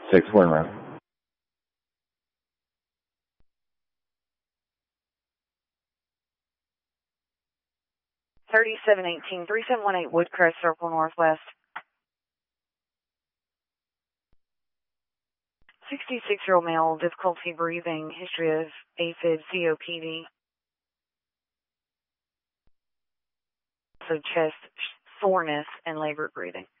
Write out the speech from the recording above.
6-1 round. 3718, 3718 Woodcrest Circle Northwest. 66-year-old male, difficulty breathing, history of AFib, COPD. So chest soreness and labored breathing.